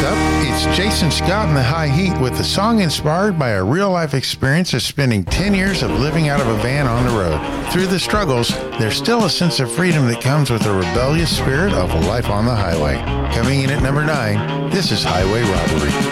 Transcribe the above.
up? It's Jason Scott in the High Heat with a song inspired by a real-life experience of spending 10 years of living out of a van on the road. Through the struggles, there's still a sense of freedom that comes with the rebellious spirit of a life on the highway. Coming in at number 9, this is Highway Robbery.